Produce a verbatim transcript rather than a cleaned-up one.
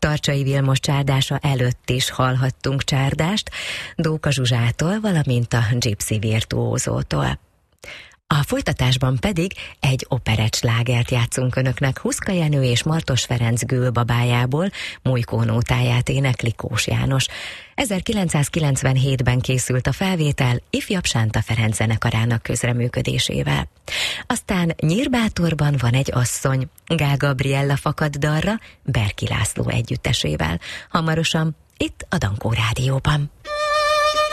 Tarcsai Vilmos csárdása előtt is hallhattunk csárdást, Dóka Zsuzsától, valamint a Gypsy virtuózótól. A folytatásban pedig egy operettslágert játszunk önöknek. Huszka Jenő és Martos Ferenc Gőlbabájából, Mújkó nótáját énekli Kós János. ezerkilencszázkilencvenhétben készült a felvétel Ifjabb Sánta Ferenc zenekarának közreműködésével. Aztán Nyírbátorban van egy asszony, Gál Gabriella fakad dalra, Berki László együttesével. Hamarosan itt a Dankó Rádióban.